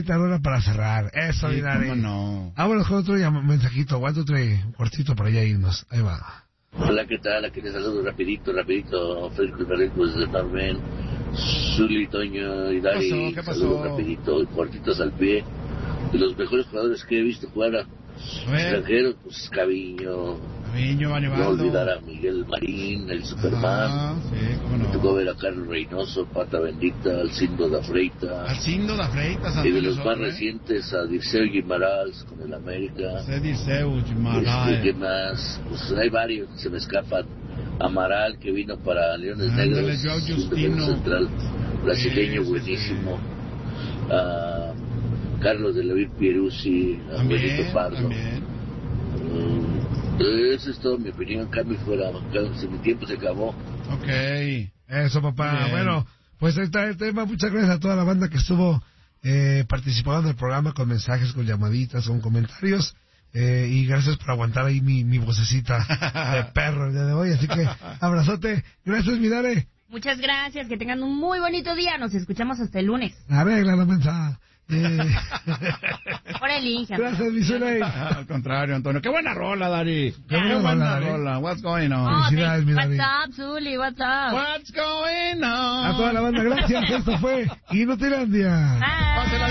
bonita rola para cerrar. Eso, Sí, Vidare. cómo no. Vámonos con otro mensajito. Aguanta otro cortito para ya irnos. Ahí va. Hola, ¿qué tal? Aquí les saludo rapidito, Federico Carreto desde Marmen, Zuli, Toño y Dari. ¿Qué pasó? Saludos rapidito, cortitos al pie. De los mejores jugadores que he visto jugar a extranjeros, pues Caviño, no olvidar a Miguel Marín, el Superman. Sí, cómo no. Me tocó ver a Carlos Reynoso, Pata Bendita, Alcindo da Freita. Alcindo da Freita, Y de los más recientes a Dirceu Guimarães con el América. ¿Qué más? Pues hay varios, se me escapan. Amaral, que vino para Leones Negros, un defensa central brasileño buenísimo. Carlos de Levín Pieruzzi, Benito Pardo. Esa es toda mi opinión. Cambio fuera, mi tiempo se acabó. Ok. Eso, papá. Bien. Bueno, pues ahí está el tema. Muchas gracias a toda la banda que estuvo participando en el programa con mensajes, con llamaditas, con comentarios. Y gracias por aguantar ahí mi vocecita de perro el día de hoy. Así que, abrazote. Gracias, Vidare. Muchas gracias. Que tengan un muy bonito día. Nos escuchamos hasta el lunes. Arregla la mensaje. Por el Inge. Gracias, mi Zuley. Al contrario, Antonio. Qué buena rola, Dari. Qué buena rola. What's going on? Oh, Felicidades, mi Dari. what's up, Zuli? What's up? What's going on? A toda la banda, gracias. Esto fue Inutilandia. Bye.